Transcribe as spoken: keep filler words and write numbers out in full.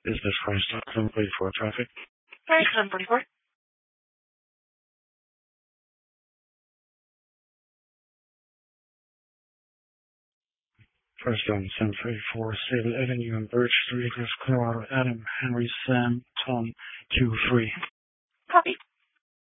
Is this Christ seven forty-four traffic? Right, seven forty-four. First on seven forty-four, Sable Avenue and Birch Street, Colorado, Adam, Henry, Sam, Tom, Q three.